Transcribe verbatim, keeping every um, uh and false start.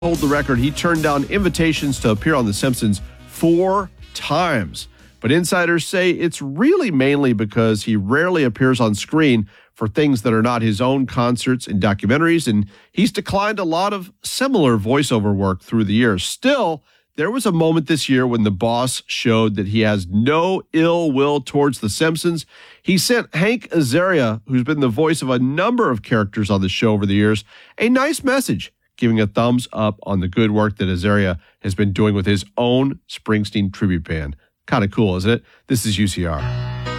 hold the record. He turned down invitations to appear on The Simpsons four times. But insiders say it's really mainly because he rarely appears on screen for things that are not his own concerts and documentaries, and he's declined a lot of similar voiceover work through the years. Still, there was a moment this year when the boss showed that he has no ill will towards The Simpsons. He sent Hank Azaria, who's been the voice of a number of characters on the show over the years, a nice message, giving a thumbs up on the good work that Azaria has been doing with his own Springsteen tribute band. Kind of cool, isn't it? This is U C R.